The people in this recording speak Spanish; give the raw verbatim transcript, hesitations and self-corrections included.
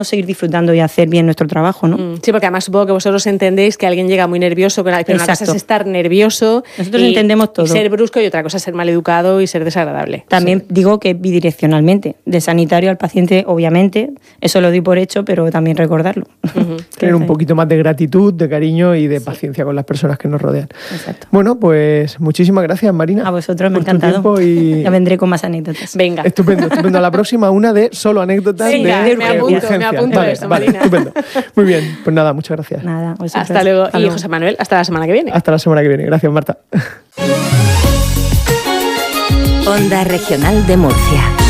seguir disfrutando y hacer bien nuestro trabajo, ¿no? Mm, sí, porque además supongo que vosotros entendéis que alguien llega muy nervioso, pero una cosa es estar nervioso. Nosotros entendemos todo. Y ser brusco, y otra cosa es ser maleducado y ser desagradable. También sí. Digo que bidireccionalmente, de sanitario al paciente, obviamente, eso lo doy por hecho, pero también recordarlo. Uh-huh. Tener un poquito más de gratitud, de cariño y de sí. paciencia con las personas que nos rodean. Exacto. Bueno, pues muchísimas gracias, Marina. A vosotros, me ha encantado. Y... Ya vendré con más anécdotas. Venga. Estupendo, estupendo. A la próxima, una de solo anécdotas. Venga, de me apunto, urgencia. me apunto vale, esto, vale, Marina. Estupendo. Muy bien, pues nada, muchas gracias. Nada, vosotros. Hasta luego. Hasta y luego. José Manuel, hasta la semana que viene. Hasta la semana que viene. Gracias, Marta. Onda Regional de Murcia.